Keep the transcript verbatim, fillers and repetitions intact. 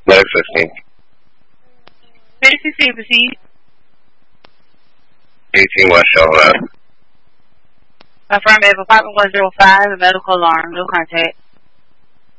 Medic fifteen. Medic fifteen, proceed. eighteen West Shell Road. Affirmative, apartment one oh five, a medical alarm, no contact.